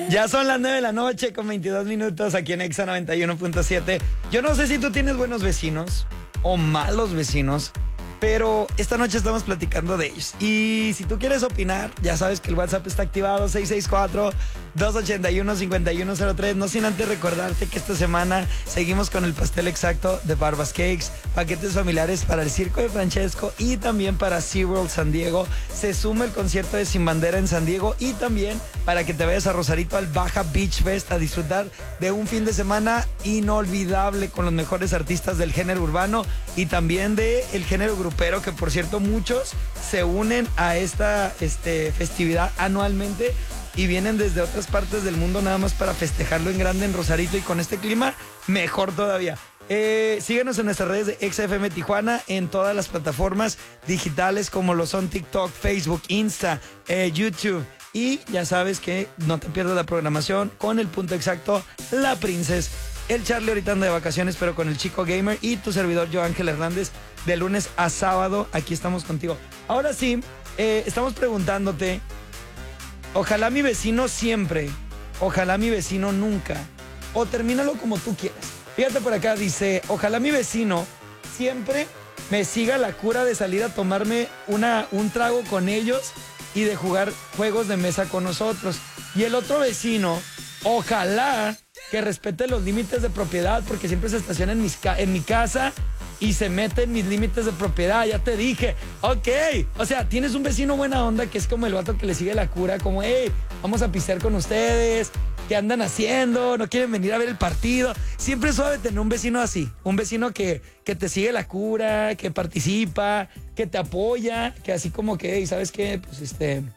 Ya son las 9 de la noche con 22 minutos aquí en Exa 91.7. Yo no sé si tú tienes buenos vecinos o malos vecinos, pero esta noche estamos platicando de ellos. Y si tú quieres opinar, ya sabes que el WhatsApp está activado, 664-281-5103. No sin antes recordarte que esta semana seguimos con el pastel exacto de Barbas Cakes, paquetes familiares para el Circo de Francesco y también para SeaWorld San Diego. Se suma el concierto de Sin Bandera en San Diego y también para que te vayas a Rosarito al Baja Beach Fest a disfrutar de un fin de semana inolvidable con los mejores artistas del género urbano y también del género grupero, que por cierto muchos se unen a esta festividad anualmente y vienen desde otras partes del mundo nada más para festejarlo en grande en Rosarito, y con este clima mejor todavía. Síguenos en nuestras redes de XFM Tijuana en todas las plataformas digitales como lo son TikTok, Facebook, Insta, YouTube. Y ya sabes que no te pierdas la programación con el punto exacto, la Princess, el Charlie ahorita anda de vacaciones, pero con el Chico Gamer y tu servidor Yo Ángel Hernández, de lunes a sábado, aquí estamos contigo. Ahora sí, estamos preguntándote, ojalá mi vecino siempre, ojalá mi vecino nunca, o termínalo como tú quieras. Fíjate por acá, dice, ojalá mi vecino siempre me siga la cura de salir a tomarme un trago con ellos y de jugar juegos de mesa con nosotros. Y el otro vecino, ojalá que respete los límites de propiedad, porque siempre se estaciona en mi casa y se mete en mis límites de propiedad. Ya te dije, ok. O sea, tienes un vecino buena onda que es como el vato que le sigue la cura, como, hey, vamos a pistear con ustedes. ¿Qué andan haciendo? ¿No quieren venir a ver el partido? Siempre es suave tener un vecino así. Un vecino que te sigue la cura, que participa, que te apoya, que así como que, hey, ¿sabes qué? Pues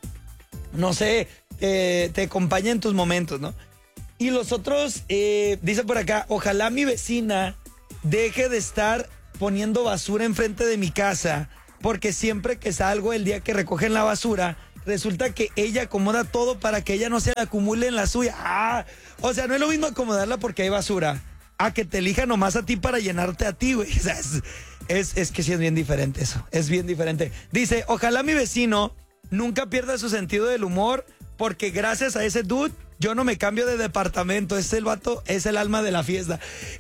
no sé, te acompaña en tus momentos, ¿no? Y los otros, dice por acá, ojalá mi vecina deje de estar poniendo basura enfrente de mi casa, porque siempre que salgo el día que recogen la basura, resulta que ella acomoda todo para que ella no se acumule en la suya. O sea, no es lo mismo acomodarla porque hay basura a que te elija nomás a ti para llenarte a ti, güey. O sea, es que sí es bien diferente eso. Es bien diferente. Dice, ojalá mi vecino nunca pierda su sentido del humor, porque gracias a ese dude yo no me cambio de departamento. Es el vato, es el alma de la fiesta.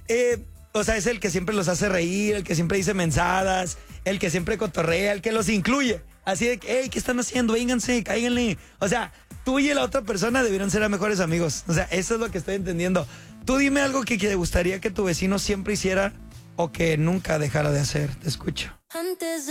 O sea, es el que siempre los hace reír, el que siempre dice mensadas, el que siempre cotorrea, el que los incluye. Así de que, hey, ¿qué están haciendo? Vénganse, cáiganle. O sea, tú y la otra persona debieron ser mejores amigos. O sea, eso es lo que estoy entendiendo. Tú dime algo que te gustaría que tu vecino siempre hiciera o que nunca dejara de hacer. Te escucho. Antes de